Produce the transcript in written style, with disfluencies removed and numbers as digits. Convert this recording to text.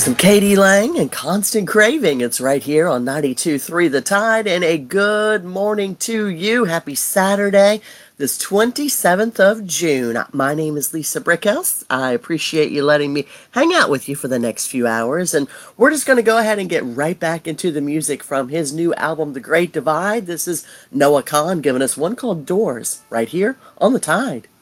Some Katie Lang and Constant Craving. It's right here on 92.3 The Tide. And a good morning to you. Happy Saturday, this 27th of June. My name is Lisa Brickhouse. I appreciate you letting me hang out with you for the next few hours. And we're just going to go ahead and get right back into the music from his new album, The Great Divide. This is Noah Kahan giving us one called Doors right here on The Tide.